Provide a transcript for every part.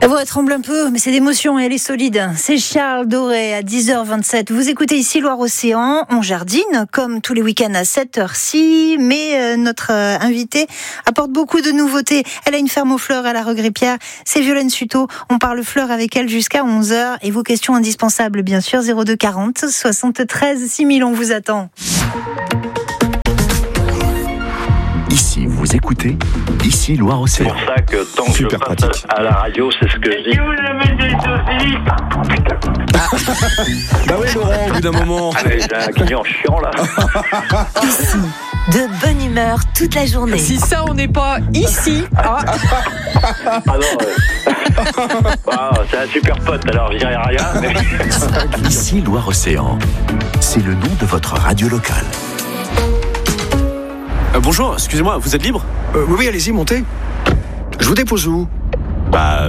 La voix tremble un peu, mais c'est d'émotion et elle est solide. C'est Charles Doré à 10h27. Vous écoutez ici Loire-Océan. On jardine, comme tous les week-ends à 7h6. Mais notre invitée apporte beaucoup de nouveautés. Elle a une ferme aux fleurs à la Regrippière. C'est Violaine Suto. On parle fleurs avec elle jusqu'à 11h. Et vos questions indispensables, bien sûr, 02 40 73 6000. On vous attend. Ici, vous écoutez Ici Loire-Océan. C'est pour ça que tant que Super je passe pratique. à la radio, c'est ce que je dis. Si vous avez des saucisses, Bah oui, Laurent, au bout d'un moment. Mais j'ai un client chiant là. Ici, de bonne humeur toute la journée. Si ça, on n'est pas ici. Ah non, c'est un super pote, alors je dirais rien. Mais... Ici Loire-Océan. C'est le nom de votre radio locale. Bonjour, excusez-moi, vous êtes libre ? Oui, allez-y, montez. Je vous dépose où ? Devinez ?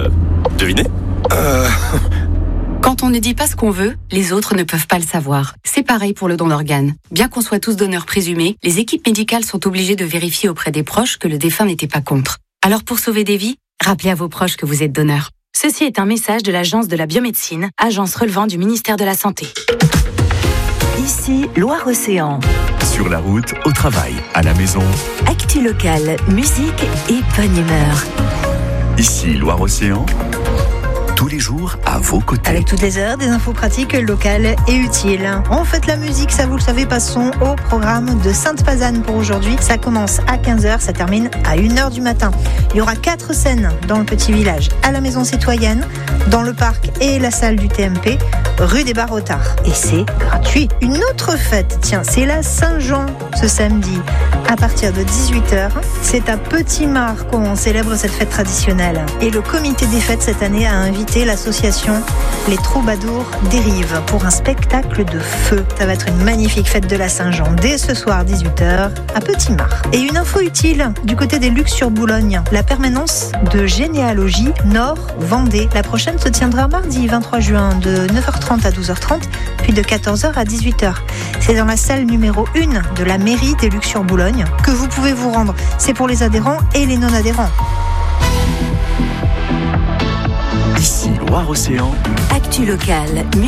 Quand on ne dit pas ce qu'on veut, les autres ne peuvent pas le savoir. C'est pareil pour le don d'organes. Bien qu'on soit tous donneurs présumés, les équipes médicales sont obligées de vérifier auprès des proches que le défunt n'était pas contre. Alors pour sauver des vies, rappelez à vos proches que vous êtes donneur. Ceci est un message de l'Agence de la biomédecine, agence relevant du ministère de la Santé. Ici, Loire-Océan. Sur la route, au travail, à la maison. Actu locale, musique et bonne humeur. Ici Loire-Océan. Tous les jours à vos côtés. Avec toutes les heures, des infos pratiques, locales et utiles. En fait, la musique, ça vous le savez, passons au programme de Sainte-Pazanne pour aujourd'hui. Ça commence à 15h, ça termine à 1h du matin. Il y aura 4 scènes dans le petit village. À la maison citoyenne, dans le parc et la salle du TMP, rue des Barrotards. Et c'est gratuit. Une autre fête, tiens, c'est la Saint-Jean ce samedi. À partir de 18h, c'est à Petit-Marc qu'on célèbre cette fête traditionnelle. Et le comité des fêtes cette année a invité l'association Les Troubadours des Rives pour un spectacle de feu. Ça va être une magnifique fête de la Saint-Jean dès ce soir 18h à Petit-Marc. Et une info utile du côté des Lucs sur Boulogne, la permanence de généalogie Nord-Vendée. La prochaine se tiendra mardi 23 juin de 9h30 à 12h30 puis de 14h à 18h. C'est dans la salle numéro 1 de la mairie des Lucs sur Boulogne que vous pouvez vous rendre. C'est pour les adhérents et les non-adhérents. Ici Loire-Océan. Actu locale,